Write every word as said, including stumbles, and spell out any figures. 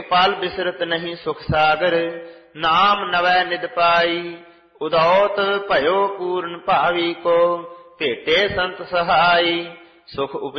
पल बिसरत नहीं सुख सागर, नाम नवै निद पाई। उदौत भयो पूर्ण भावी को, भेटे संत सहाई। सुख